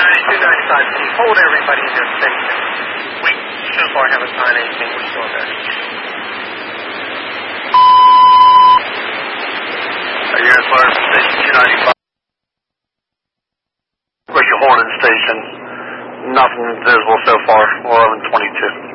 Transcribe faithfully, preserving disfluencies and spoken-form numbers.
two ninety-five, please hold everybody in their station. We so far haven't signed anything. We're still there. You're as far as station two ninety-five. Where's your Hornet station? Nothing visible so far. eleven twenty-two.